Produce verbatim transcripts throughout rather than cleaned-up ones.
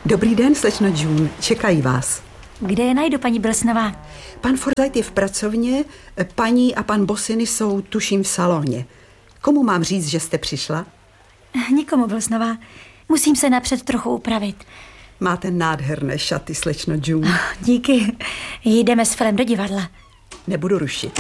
Dobrý den, slečno June. Čekají vás. Kde je najdu, paní Bilsnová? Pan Forsyth je v pracovně, paní a pan Bosiny jsou, tuším, v salóně. Komu mám říct, že jste přišla? Nikomu, Bilsnová. Musím se napřed trochu upravit. Máte nádherné šaty, slečno June. Díky. Jdeme s Filem do divadla. Nebudu rušit.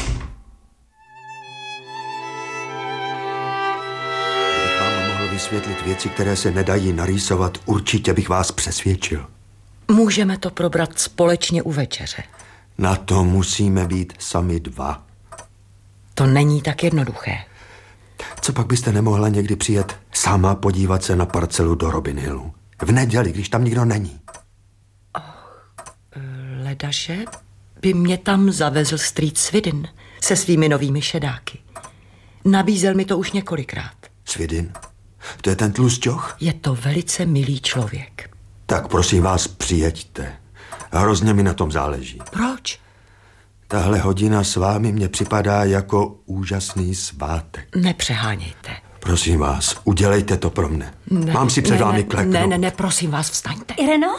Kdybych vám mohl vysvětlit věci, které se nedají narýsovat, určitě bych vás přesvědčil. Můžeme to probrat společně u večeře. Na to musíme být sami dva. To není tak jednoduché. Co pak byste nemohla někdy přijet sama podívat se na parcelu do Robin Hillu? V neděli, když tam nikdo není. Oh, ledaže by mě tam zavezl Street Swidden se svými novými šedáky. Nabízel mi to už několikrát. Swidden? To je ten tlusťoch? Je to velice milý člověk. Tak prosím vás, přijeďte. Hrozně mi na tom záleží. Proč? Tahle hodina s vámi mně připadá jako úžasný svátek. Nepřehánějte. Prosím vás, udělejte to pro mne. Ne, Mám si před ne, vámi ne, kleknout. Ne, ne, ne, prosím vás, vstaňte. Ireno?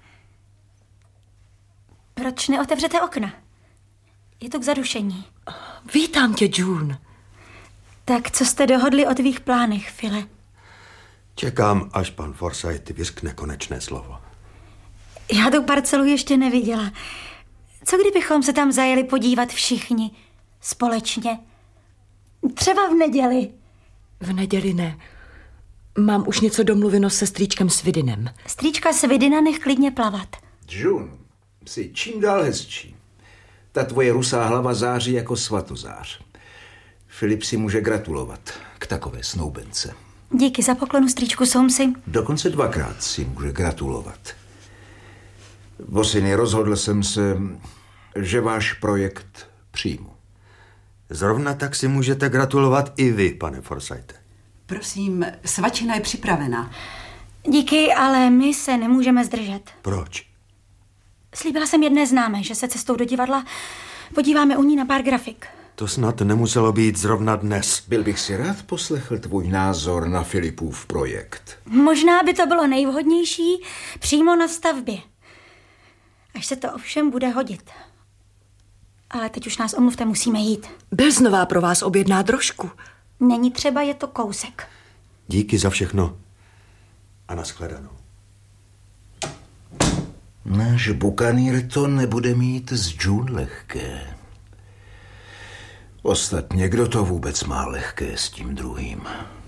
Proč neotevřete okna? Je to k zadušení. Vítám tě, June. Tak co jste dohodli o tvých plánech, File? Čekám, až pan Forsyth vyřkne konečné slovo. Já tu parcelu ještě neviděla. Co kdybychom se tam zajeli podívat všichni? Společně? Třeba v neděli. V neděli ne. Mám už něco domluveno se strýčkem Swiddenem. Strýčka Swiddena nech klidně plavat. June, jsi čím dál hezčí. Ta tvoje rusá hlava září jako svatozář. Filip si může gratulovat k takové snoubence. Díky za poklonu, strýčku Soamesy. Dokonce dvakrát si může gratulovat. Bosiny, rozhodl jsem se, že váš projekt přijmu. Zrovna tak si můžete gratulovat i vy, pane Forsythe. Prosím, svačina je připravená. Díky, ale my se nemůžeme zdržet. Proč? Slíbila jsem jedné známé, že se cestou do divadla podíváme u ní na pár grafik. To snad nemuselo být zrovna dnes. Byl bych si rád poslechl tvůj názor na Filipův projekt. Možná by to bylo nejvhodnější přímo na stavbě. Až se to ovšem bude hodit. Ale teď už nás omluvte, musíme jít. Bilsnová pro vás objedná drožku. Není třeba, je to kousek. Díky za všechno a nashledanou. Náš bukanýr to nebude mít z June lehké. Ostatně, kdo to vůbec má lehké s tím druhým?